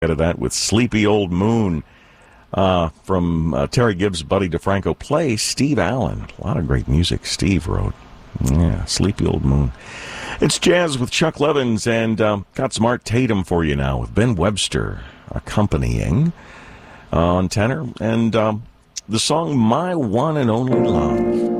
Out of that with Sleepy Old Moon from Terry Gibbs' Buddy DeFranco play Steve Allen. A lot of great music Steve wrote. Yeah, Sleepy Old Moon. It's Jazz with Chuck Levins, and got some Art Tatum for you now with Ben Webster accompanying on tenor, and the song My One and Only Love.